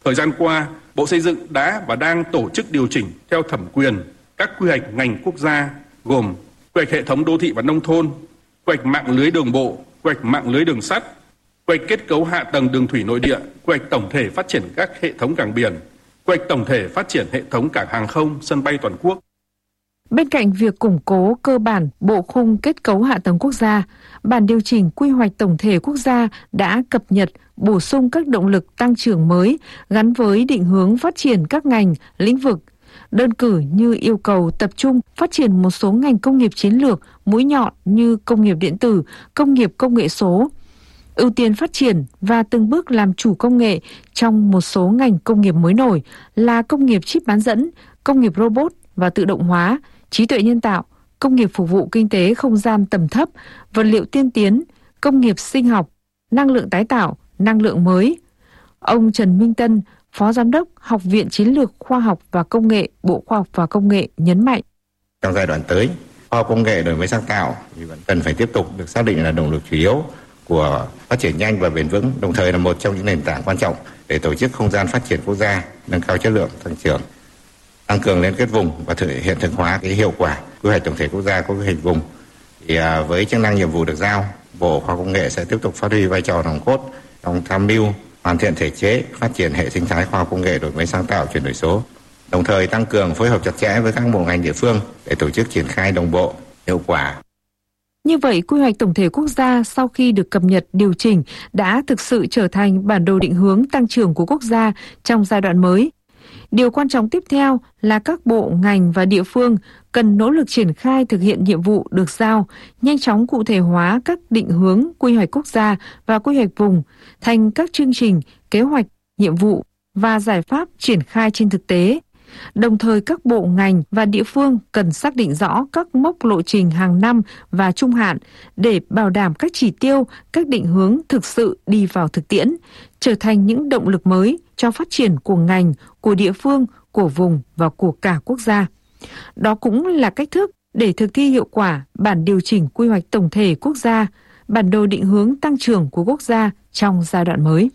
Thời gian qua, Bộ Xây dựng đã và đang tổ chức điều chỉnh theo thẩm quyền các quy hoạch ngành quốc gia gồm quy hoạch hệ thống đô thị và nông thôn, quy hoạch mạng lưới đường bộ, quy hoạch mạng lưới đường sắt, quy hoạch kết cấu hạ tầng đường thủy nội địa, quy hoạch tổng thể phát triển các hệ thống cảng biển, quy hoạch tổng thể phát triển hệ thống cảng hàng không, sân bay toàn quốc. Bên cạnh việc củng cố cơ bản bộ khung kết cấu hạ tầng quốc gia, bản điều chỉnh quy hoạch tổng thể quốc gia đã cập nhật, bổ sung các động lực tăng trưởng mới gắn với định hướng phát triển các ngành, lĩnh vực. Đơn cử như yêu cầu tập trung phát triển một số ngành công nghiệp chiến lược, mũi nhọn như công nghiệp điện tử, công nghiệp công nghệ số. Ưu tiên phát triển và từng bước làm chủ công nghệ trong một số ngành công nghiệp mới nổi là công nghiệp chip bán dẫn, công nghiệp robot và tự động hóa, trí tuệ nhân tạo, công nghiệp phục vụ kinh tế không gian tầm thấp, vật liệu tiên tiến, công nghiệp sinh học, năng lượng tái tạo, năng lượng mới. Ông Trần Minh Tân, Phó Giám đốc Học viện Chiến lược Khoa học và Công nghệ, Bộ Khoa học và Công nghệ nhấn mạnh. Trong giai đoạn tới, khoa học công nghệ đổi mới sáng tạo thì vẫn cần phải tiếp tục được xác định là động lực chủ yếu của phát triển nhanh và bền vững, đồng thời là một trong những nền tảng quan trọng để tổ chức không gian phát triển quốc gia, nâng cao chất lượng tăng trưởng, tăng cường liên kết vùng và hiện thực hóa cái hiệu quả quy hoạch tổng thể quốc gia có quy hoạch vùng. Thì với chức năng nhiệm vụ được giao, Bộ Khoa học Công nghệ sẽ tiếp tục phát huy vai trò nòng cốt trong tham mưu hoàn thiện thể chế, phát triển hệ sinh thái khoa học công nghệ đổi mới sáng tạo chuyển đổi số, đồng thời tăng cường phối hợp chặt chẽ với các bộ ngành địa phương để tổ chức triển khai đồng bộ, hiệu quả. Như vậy, quy hoạch tổng thể quốc gia sau khi được cập nhật, điều chỉnh đã thực sự trở thành bản đồ định hướng tăng trưởng của quốc gia trong giai đoạn mới. Điều quan trọng tiếp theo là các bộ, ngành và địa phương cần nỗ lực triển khai thực hiện nhiệm vụ được giao, nhanh chóng cụ thể hóa các định hướng quy hoạch quốc gia và quy hoạch vùng thành các chương trình, kế hoạch, nhiệm vụ và giải pháp triển khai trên thực tế. Đồng thời các bộ, ngành và địa phương cần xác định rõ các mốc lộ trình hàng năm và trung hạn để bảo đảm các chỉ tiêu, các định hướng thực sự đi vào thực tiễn, trở thành những động lực mới cho phát triển của ngành, của địa phương, của vùng và của cả quốc gia. Đó cũng là cách thức để thực thi hiệu quả bản điều chỉnh quy hoạch tổng thể quốc gia, bản đồ định hướng tăng trưởng của quốc gia trong giai đoạn mới.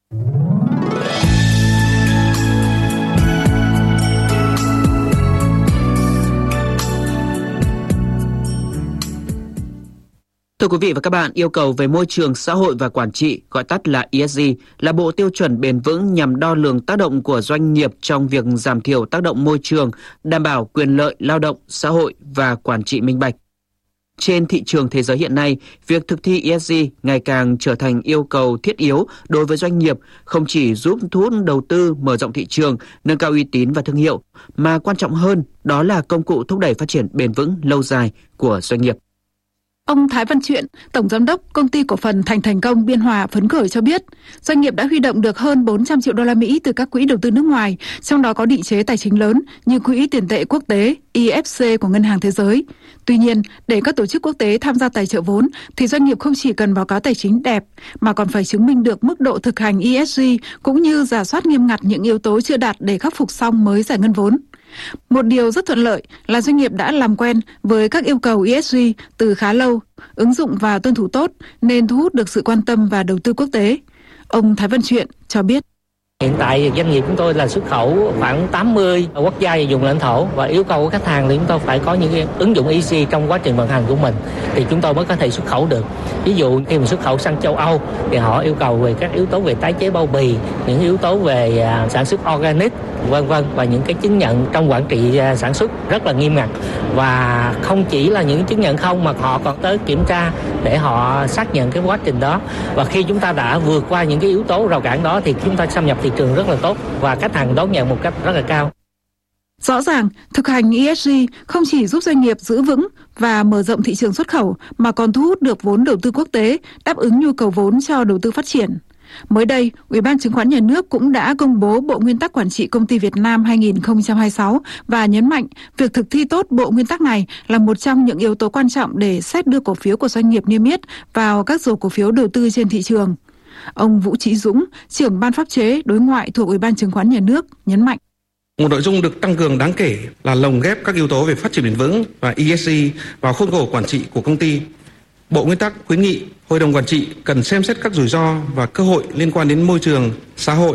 Thưa quý vị và các bạn, yêu cầu về môi trường, xã hội và quản trị, gọi tắt là ESG, là bộ tiêu chuẩn bền vững nhằm đo lường tác động của doanh nghiệp trong việc giảm thiểu tác động môi trường, đảm bảo quyền lợi lao động, xã hội và quản trị minh bạch. Trên thị trường thế giới hiện nay, việc thực thi ESG ngày càng trở thành yêu cầu thiết yếu đối với doanh nghiệp, không chỉ giúp thu hút đầu tư, mở rộng thị trường, nâng cao uy tín và thương hiệu, mà quan trọng hơn đó là công cụ thúc đẩy phát triển bền vững lâu dài của doanh nghiệp. Ông Thái Văn Truyện, Tổng Giám đốc Công ty Cổ phần Thành Công Biên Hòa phấn khởi cho biết, doanh nghiệp đã huy động được hơn 400 triệu đô la Mỹ từ các quỹ đầu tư nước ngoài, trong đó có định chế tài chính lớn như Quỹ tiền tệ quốc tế IFC của Ngân hàng Thế giới. Tuy nhiên, để các tổ chức quốc tế tham gia tài trợ vốn, thì doanh nghiệp không chỉ cần báo cáo tài chính đẹp, mà còn phải chứng minh được mức độ thực hành ESG cũng như rà soát nghiêm ngặt những yếu tố chưa đạt để khắc phục xong mới giải ngân vốn. Một điều rất thuận lợi là doanh nghiệp đã làm quen với các yêu cầu ESG từ khá lâu, ứng dụng và tuân thủ tốt nên thu hút được sự quan tâm và đầu tư quốc tế. Ông Thái Văn Truyện cho biết. Hiện tại doanh nghiệp chúng tôi là xuất khẩu khoảng 80 quốc gia và vùng lãnh thổ, và yêu cầu của khách hàng thì chúng tôi phải có những cái ứng dụng ESG trong quá trình vận hành của mình thì chúng tôi mới có thể xuất khẩu được. Ví dụ khi mà xuất khẩu sang châu Âu thì họ yêu cầu về các yếu tố về tái chế bao bì, những yếu tố về sản xuất organic vân vân, và những cái chứng nhận trong quản trị sản xuất rất là nghiêm ngặt, và không chỉ là những chứng nhận không mà họ còn tới kiểm tra để họ xác nhận cái quá trình đó. Và khi chúng ta đã vượt qua những cái yếu tố rào cản đó thì chúng ta xâm nhập thị trường rất là tốt và khách hàng đón nhận một cách rất là cao. Rõ ràng, thực hành ESG không chỉ giúp doanh nghiệp giữ vững và mở rộng thị trường xuất khẩu mà còn thu hút được vốn đầu tư quốc tế, đáp ứng nhu cầu vốn cho đầu tư phát triển. Mới đây, Ủy ban Chứng khoán Nhà nước cũng đã công bố Bộ Nguyên tắc Quản trị Công ty Việt Nam 2026 và nhấn mạnh việc thực thi tốt bộ nguyên tắc này là một trong những yếu tố quan trọng để xét đưa cổ phiếu của doanh nghiệp niêm yết vào các rổ cổ phiếu đầu tư trên thị trường. Ông Vũ Chí Dũng, trưởng ban pháp chế đối ngoại thuộc Ủy ban Chứng khoán Nhà nước, nhấn mạnh. Một nội dung được tăng cường đáng kể là lồng ghép các yếu tố về phát triển bền vững và ESG vào khuôn khổ quản trị của công ty. Bộ Nguyên tắc khuyến nghị Hội đồng Quản trị cần xem xét các rủi ro và cơ hội liên quan đến môi trường, xã hội,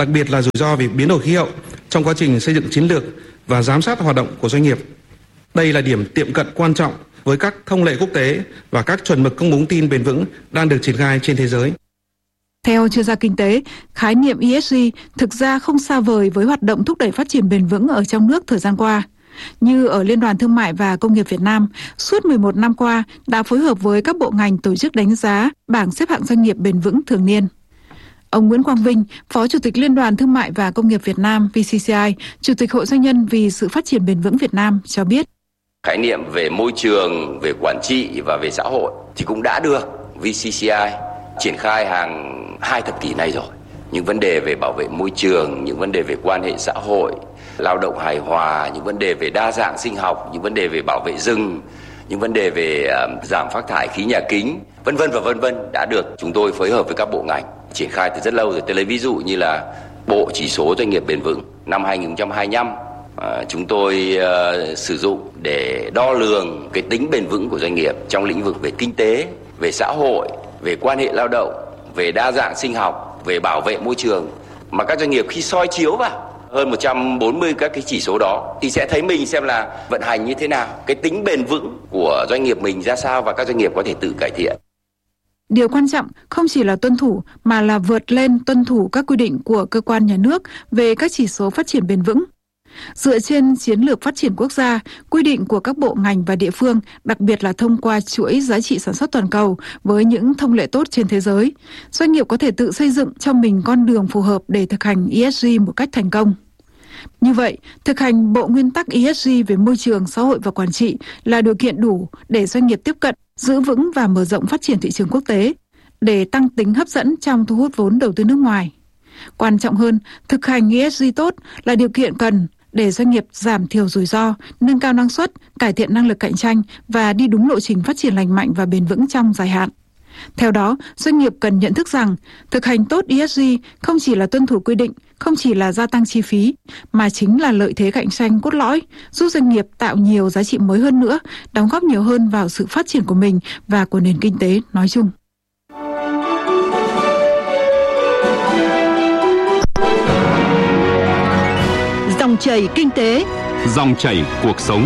đặc biệt là rủi ro về biến đổi khí hậu trong quá trình xây dựng chiến lược và giám sát hoạt động của doanh nghiệp. Đây là điểm tiệm cận quan trọng với các thông lệ quốc tế và các chuẩn mực công bố thông tin bền vững đang được triển khai trên thế giới. Theo chuyên gia kinh tế, khái niệm ESG thực ra không xa vời với hoạt động thúc đẩy phát triển bền vững ở trong nước thời gian qua. Như ở Liên đoàn Thương mại và Công nghiệp Việt Nam, suốt 11 năm qua đã phối hợp với các bộ ngành tổ chức đánh giá bảng xếp hạng doanh nghiệp bền vững thường niên. Ông Nguyễn Quang Vinh, Phó Chủ tịch Liên đoàn Thương mại và Công nghiệp Việt Nam VCCI, Chủ tịch Hội Doanh nhân vì sự phát triển bền vững Việt Nam cho biết. Khái niệm về môi trường, về quản trị và về xã hội thì cũng đã được VCCI triển khai hàng 2 thập kỷ này rồi. Những vấn đề về bảo vệ môi trường, những vấn đề về quan hệ xã hội, lao động hài hòa, những vấn đề về đa dạng sinh học, những vấn đề về bảo vệ rừng, những vấn đề về giảm phát thải khí nhà kính, vân vân đã được chúng tôi phối hợp với các bộ ngành triển khai từ rất lâu rồi. Tôi lấy ví dụ như là Bộ Chỉ số Doanh nghiệp Bền vững năm 2025 chúng tôi sử dụng để đo lường cái tính bền vững của doanh nghiệp trong lĩnh vực về kinh tế, về xã hội, về quan hệ lao động, về đa dạng sinh học, về bảo vệ môi trường. Mà các doanh nghiệp khi soi chiếu vào hơn 140 các cái chỉ số đó thì sẽ thấy mình xem là vận hành như thế nào, cái tính bền vững của doanh nghiệp mình ra sao và các doanh nghiệp có thể tự cải thiện. Điều quan trọng không chỉ là tuân thủ mà là vượt lên tuân thủ các quy định của cơ quan nhà nước về các chỉ số phát triển bền vững. Dựa trên chiến lược phát triển quốc gia, quy định của các bộ ngành và địa phương, đặc biệt là thông qua chuỗi giá trị sản xuất toàn cầu với những thông lệ tốt trên thế giới, doanh nghiệp có thể tự xây dựng cho mình con đường phù hợp để thực hành ESG một cách thành công. Như vậy, thực hành bộ nguyên tắc ESG về môi trường, xã hội và quản trị là điều kiện đủ để doanh nghiệp tiếp cận, giữ vững và mở rộng phát triển thị trường quốc tế, để tăng tính hấp dẫn trong thu hút vốn đầu tư nước ngoài. Quan trọng hơn, thực hành ESG tốt là điều kiện cần để doanh nghiệp giảm thiểu rủi ro, nâng cao năng suất, cải thiện năng lực cạnh tranh và đi đúng lộ trình phát triển lành mạnh và bền vững trong dài hạn. Theo đó, doanh nghiệp cần nhận thức rằng thực hành tốt ESG không chỉ là tuân thủ quy định, không chỉ là gia tăng chi phí, mà chính là lợi thế cạnh tranh cốt lõi, giúp doanh nghiệp tạo nhiều giá trị mới hơn nữa, đóng góp nhiều hơn vào sự phát triển của mình và của nền kinh tế nói chung. Dòng chảy kinh tế, dòng chảy cuộc sống.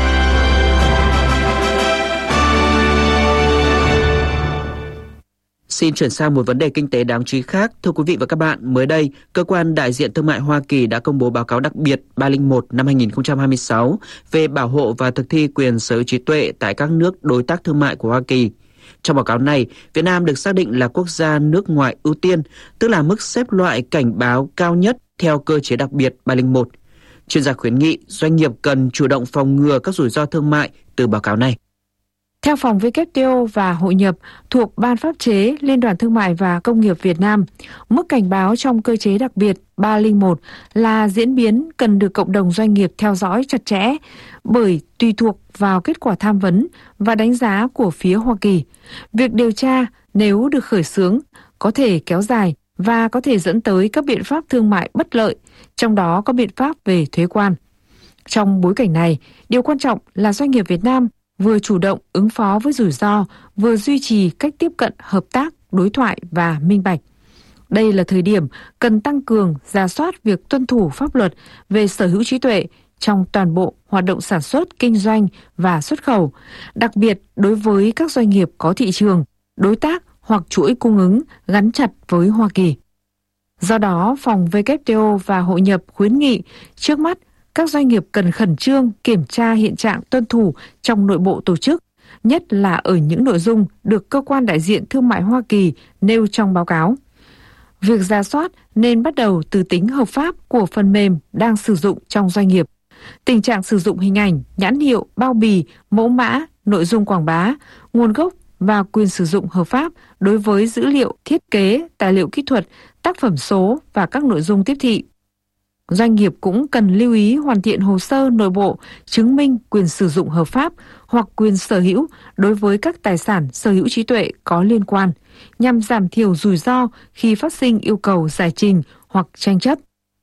Xin chuyển sang một vấn đề kinh tế đáng chú ý khác. Thưa quý vị và các bạn, mới đây, Cơ quan Đại diện Thương mại Hoa Kỳ đã công bố báo cáo đặc biệt 301 năm 2026 về bảo hộ và thực thi quyền sở hữu trí tuệ tại các nước đối tác thương mại của Hoa Kỳ. Trong báo cáo này, Việt Nam được xác định là quốc gia nước ngoài ưu tiên, tức là mức xếp loại cảnh báo cao nhất theo cơ chế đặc biệt 301. Chuyên gia khuyến nghị doanh nghiệp cần chủ động phòng ngừa các rủi ro thương mại từ báo cáo này. Theo phòng WTO và Hội nhập thuộc Ban Pháp chế Liên đoàn Thương mại và Công nghiệp Việt Nam, mức cảnh báo trong cơ chế đặc biệt 301 là diễn biến cần được cộng đồng doanh nghiệp theo dõi chặt chẽ, bởi tùy thuộc vào kết quả tham vấn và đánh giá của phía Hoa Kỳ. Việc điều tra nếu được khởi xướng có thể kéo dài và có thể dẫn tới các biện pháp thương mại bất lợi, trong đó có biện pháp về thuế quan. Trong bối cảnh này, điều quan trọng là doanh nghiệp Việt Nam vừa chủ động ứng phó với rủi ro, vừa duy trì cách tiếp cận hợp tác, đối thoại và minh bạch. Đây là thời điểm cần tăng cường rà soát việc tuân thủ pháp luật về sở hữu trí tuệ trong toàn bộ hoạt động sản xuất, kinh doanh và xuất khẩu, đặc biệt đối với các doanh nghiệp có thị trường, đối tác hoặc chuỗi cung ứng gắn chặt với Hoa Kỳ. Do đó, phòng WTO và Hội nhập khuyến nghị trước mắt các doanh nghiệp cần khẩn trương kiểm tra hiện trạng tuân thủ trong nội bộ tổ chức, nhất là ở những nội dung được Cơ quan Đại diện Thương mại Hoa Kỳ nêu trong báo cáo. Việc rà soát nên bắt đầu từ tính hợp pháp của phần mềm đang sử dụng trong doanh nghiệp, tình trạng sử dụng hình ảnh, nhãn hiệu, bao bì, mẫu mã, nội dung quảng bá, nguồn gốc và quyền sử dụng hợp pháp đối với dữ liệu, thiết kế, tài liệu kỹ thuật, tác phẩm số và các nội dung tiếp thị. Doanh nghiệp cũng cần lưu ý hoàn thiện hồ sơ nội bộ chứng minh quyền sử dụng hợp pháp hoặc quyền sở hữu đối với các tài sản sở hữu trí tuệ có liên quan, nhằm giảm thiểu rủi ro khi phát sinh yêu cầu giải trình hoặc tranh chấp.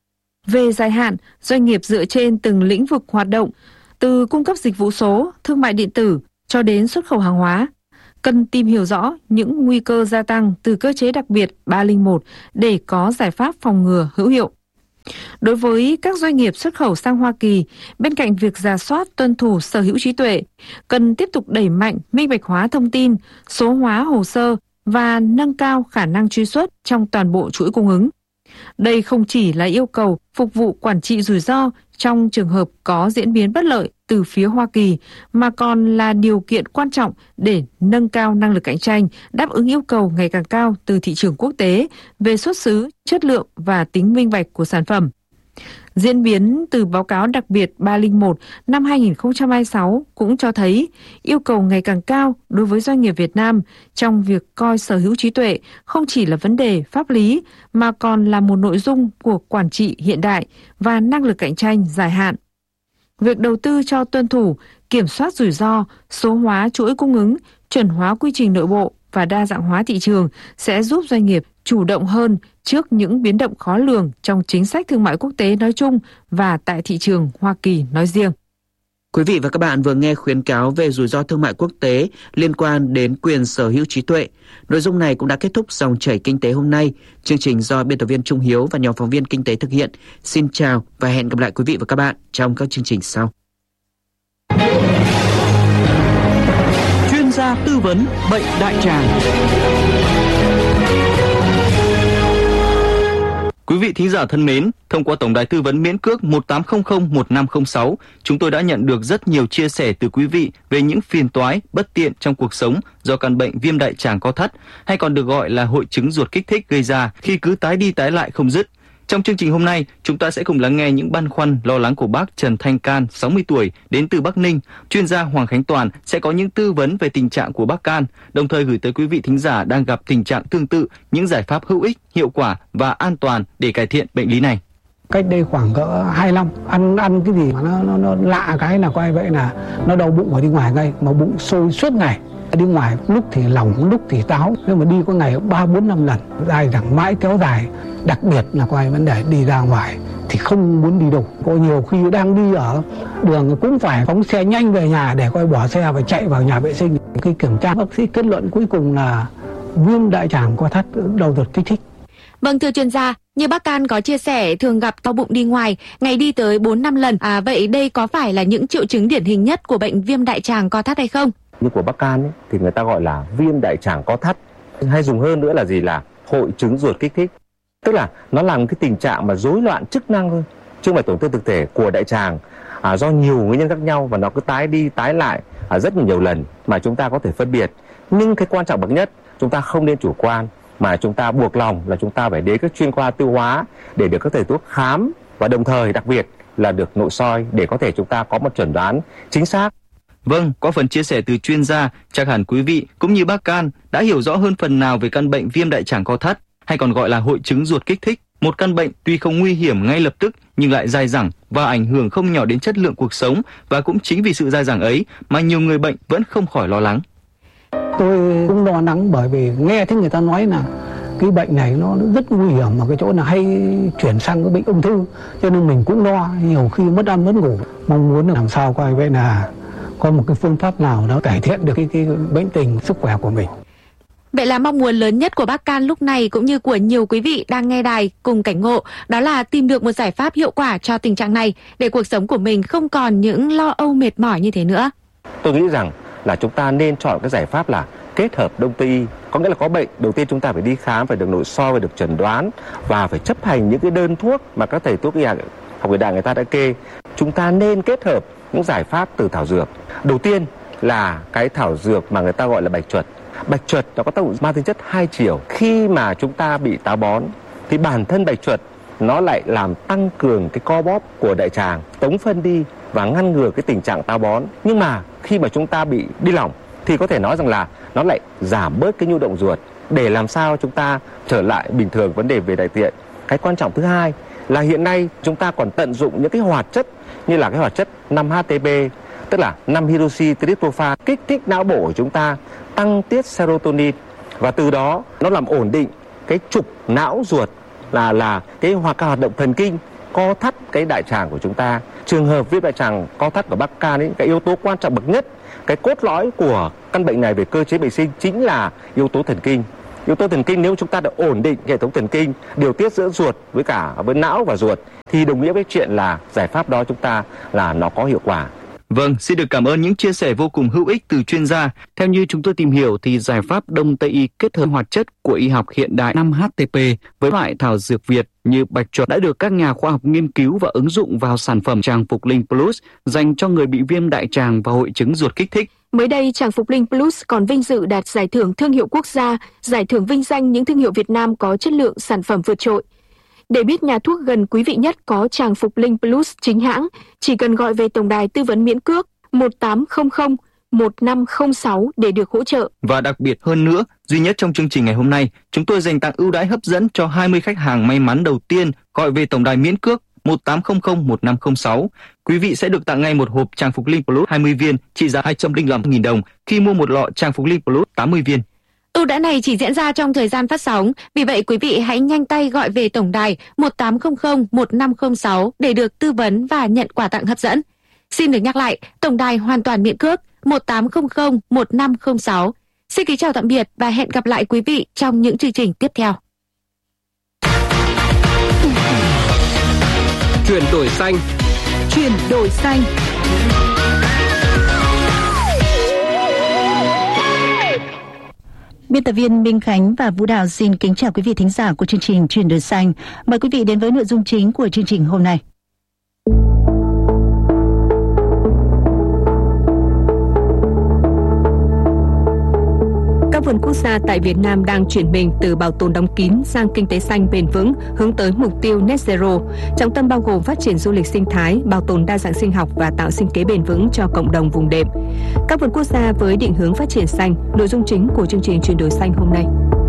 Về dài hạn, doanh nghiệp dựa trên từng lĩnh vực hoạt động, từ cung cấp dịch vụ số, thương mại điện tử cho đến xuất khẩu hàng hóa, cần tìm hiểu rõ những nguy cơ gia tăng từ cơ chế đặc biệt 301 để có giải pháp phòng ngừa hữu hiệu. Đối với các doanh nghiệp xuất khẩu sang Hoa Kỳ, bên cạnh việc rà soát tuân thủ sở hữu trí tuệ, cần tiếp tục đẩy mạnh minh bạch hóa thông tin, số hóa hồ sơ và nâng cao khả năng truy xuất trong toàn bộ chuỗi cung ứng. Đây không chỉ là yêu cầu phục vụ quản trị rủi ro trong trường hợp có diễn biến bất lợi từ phía Hoa Kỳ, mà còn là điều kiện quan trọng để nâng cao năng lực cạnh tranh, đáp ứng yêu cầu ngày càng cao từ thị trường quốc tế về xuất xứ, chất lượng và tính minh bạch của sản phẩm. Diễn biến từ báo cáo đặc biệt 301 năm 2026 cũng cho thấy yêu cầu ngày càng cao đối với doanh nghiệp Việt Nam trong việc coi sở hữu trí tuệ không chỉ là vấn đề pháp lý mà còn là một nội dung của quản trị hiện đại và năng lực cạnh tranh dài hạn. Việc đầu tư cho tuân thủ, kiểm soát rủi ro, số hóa chuỗi cung ứng, chuẩn hóa quy trình nội bộ và đa dạng hóa thị trường sẽ giúp doanh nghiệp chủ động hơn trước những biến động khó lường trong chính sách thương mại quốc tế nói chung và tại thị trường Hoa Kỳ nói riêng. Quý vị và các bạn vừa nghe khuyến cáo về rủi ro thương mại quốc tế liên quan đến quyền sở hữu trí tuệ. Nội dung này cũng đã kết thúc dòng chảy kinh tế hôm nay. Chương trình do biên tập viên Trung Hiếu và nhóm phóng viên kinh tế thực hiện. Xin chào và hẹn gặp lại quý vị và các bạn trong các chương trình sau. Chuyên gia tư vấn bệnh đại tràng. Quý vị thính giả thân mến, thông qua tổng đài tư vấn miễn cước 18001506, chúng tôi đã nhận được rất nhiều chia sẻ từ quý vị về những phiền toái, bất tiện trong cuộc sống do căn bệnh viêm đại tràng co thắt, hay còn được gọi là hội chứng ruột kích thích gây ra khi cứ tái đi tái lại không dứt. Trong chương trình hôm nay, chúng ta sẽ cùng lắng nghe những băn khoăn, lo lắng của bác Trần Thanh Can, 60 tuổi, đến từ Bắc Ninh. Chuyên gia Hoàng Khánh Toàn sẽ có những tư vấn về tình trạng của bác Can, đồng thời gửi tới quý vị thính giả đang gặp tình trạng tương tự những giải pháp hữu ích, hiệu quả và an toàn để cải thiện bệnh lý này. Cách đây khoảng cỡ 2 năm, ăn cái gì mà nó lạ cái là coi vậy là nó đau bụng và đi ngoài ngay, mà bụng sôi suốt ngày. Đi ngoài lúc thì lỏng, lúc thì táo, nhưng mà đi có ngày 3-4-5 lần, dài dẳng mãi kéo dài. Đặc biệt là coi vấn đề đi ra ngoài thì không muốn đi đâu. Có nhiều khi đang đi ở đường cũng phải phóng xe nhanh về nhà để coi bỏ xe và chạy vào nhà vệ sinh. Khi kiểm tra, bác sĩ kết luận cuối cùng là viêm đại tràng co thắt, đau ruột kích thích. Vâng, thưa chuyên gia, như bác Can có chia sẻ thường gặp đau bụng đi ngoài, ngày đi tới 4-5 lần. Vậy đây có phải là những triệu chứng điển hình nhất của bệnh viêm đại tràng co thắt hay không? Như của bác Can ấy, thì người ta gọi là viêm đại tràng co thắt, hay dùng hơn nữa là gì, là hội chứng ruột kích thích. Tức là nó là một cái tình trạng mà rối loạn chức năng thôi, chứ không phải tổn thương thực thể của đại tràng, do nhiều nguyên nhân khác nhau và nó cứ tái đi tái lại rất nhiều lần mà chúng ta có thể phân biệt. Nhưng cái quan trọng bậc nhất, chúng ta không nên chủ quan, mà chúng ta buộc lòng là chúng ta phải đến các chuyên khoa tiêu hóa để được các thầy thuốc khám, và đồng thời đặc biệt là được nội soi để có thể chúng ta có một chẩn đoán chính xác. Vâng, qua phần chia sẻ từ chuyên gia, chắc hẳn quý vị cũng như bác Can đã hiểu rõ hơn phần nào về căn bệnh viêm đại tràng co thắt, hay còn gọi là hội chứng ruột kích thích. Một căn bệnh tuy không nguy hiểm ngay lập tức nhưng lại dai dẳng và ảnh hưởng không nhỏ đến chất lượng cuộc sống, và cũng chính vì sự dai dẳng ấy mà nhiều người bệnh vẫn không khỏi lo lắng. Tôi cũng lo lắng bởi vì nghe thấy người ta nói là cái bệnh này nó rất nguy hiểm ở cái chỗ là hay chuyển sang cái bệnh ung thư, cho nên mình cũng lo, nhiều khi mất ăn mất ngủ. Mong muốn làm sao coi vậy là có một cái phương pháp nào đó cải thiện được cái bệnh tình sức khỏe của mình. Vậy là mong muốn lớn nhất của bác Can lúc này cũng như của nhiều quý vị đang nghe đài cùng cảnh ngộ, đó là tìm được một giải pháp hiệu quả cho tình trạng này để cuộc sống của mình không còn những lo âu mệt mỏi như thế nữa. Tôi nghĩ rằng là chúng ta nên chọn cái giải pháp là kết hợp đông tây y. Có nghĩa là có bệnh, đầu tiên chúng ta phải đi khám, phải được nội soi, phải được chẩn đoán và phải chấp hành những cái đơn thuốc mà các thầy thuốc y học hiện đại người ta đã kê. Chúng ta nên kết hợp những giải pháp từ thảo dược. Đầu tiên là cái thảo dược mà người ta gọi là bạch chuột. Bạch chuột nó có tác dụng mang tính chất hai chiều. Khi mà chúng ta bị táo bón thì bản thân bạch chuột nó lại làm tăng cường cái co bóp của đại tràng, tống phân đi và ngăn ngừa cái tình trạng táo bón. Nhưng mà khi mà chúng ta bị đi lỏng thì có thể nói rằng là nó lại giảm bớt cái nhu động ruột để làm sao chúng ta trở lại bình thường vấn đề về đại tiện. Cái quan trọng thứ hai là hiện nay chúng ta còn tận dụng những cái hoạt chất như là cái hoạt chất 5-HTP, tức là 5-hydroxytryptophan, kích thích não bộ của chúng ta, tăng tiết serotonin, và từ đó nó làm ổn định cái trục não ruột là cái hoạt động thần kinh co thắt cái đại tràng của chúng ta. Trường hợp viêm đại tràng co thắt của Bắc Can ấy, cái yếu tố quan trọng bậc nhất, cái cốt lõi của căn bệnh này về cơ chế bẩm sinh chính là yếu tố thần kinh. Yếu tố thần kinh, nếu chúng ta đã ổn định hệ thống thần kinh, điều tiết giữa ruột với não và ruột, thì đồng nghĩa với chuyện là giải pháp đó chúng ta là nó có hiệu quả. Vâng, xin được cảm ơn những chia sẻ vô cùng hữu ích từ chuyên gia. Theo như chúng tôi tìm hiểu thì giải pháp Đông Tây y kết hợp hoạt chất của y học hiện đại 5-HTP với loại thảo dược Việt như bạch chuột đã được các nhà khoa học nghiên cứu và ứng dụng vào sản phẩm Tràng Phục Linh Plus dành cho người bị viêm đại tràng và hội chứng ruột kích thích. Mới đây, Tràng Phục Linh Plus còn vinh dự đạt giải thưởng thương hiệu quốc gia, giải thưởng vinh danh những thương hiệu Việt Nam có chất lượng sản phẩm vượt trội. Để biết nhà thuốc gần quý vị nhất có Tràng Phục Linh Plus chính hãng, chỉ cần gọi về tổng đài tư vấn miễn cước 1800 1506 để được hỗ trợ. Và đặc biệt hơn nữa, duy nhất trong chương trình ngày hôm nay, chúng tôi dành tặng ưu đãi hấp dẫn cho 20 khách hàng may mắn đầu tiên gọi về tổng đài miễn cước 1800 1506. Quý vị sẽ được tặng ngay một hộp Tràng Phục Linh Plus 20 viên trị giá 205.000 đồng khi mua một lọ Tràng Phục Linh Plus 80 viên. Ưu đãi này chỉ diễn ra trong thời gian phát sóng, vì vậy quý vị hãy nhanh tay gọi về tổng đài 1800 1506 để được tư vấn và nhận quà tặng hấp dẫn. Xin được nhắc lại, tổng đài hoàn toàn miễn cước 1800 1506. Xin kính chào tạm biệt và hẹn gặp lại quý vị trong những chương trình tiếp theo. Chuyển đổi xanh. Chuyển đổi xanh. Biên tập viên Minh Khánh và Vũ Đào xin kính chào quý vị thính giả của chương trình Chuyển đổi xanh. Mời quý vị đến với nội dung chính của chương trình hôm nay. Các vườn quốc gia tại Việt Nam đang chuyển mình từ bảo tồn đóng kín sang kinh tế xanh bền vững, hướng tới mục tiêu Net Zero. Trọng tâm bao gồm phát triển du lịch sinh thái, bảo tồn đa dạng sinh học và tạo sinh kế bền vững cho cộng đồng vùng đệm. Các vườn quốc gia với định hướng phát triển xanh, nội dung chính của chương trình Chuyển đổi xanh hôm nay.